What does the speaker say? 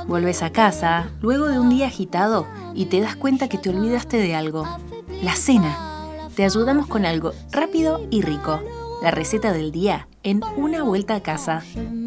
Volves a casa, luego de un día agitado, y te das cuenta que te olvidaste de algo. La cena. Te ayudamos con algo rápido y rico. La receta del día en Una Vuelta a Casa.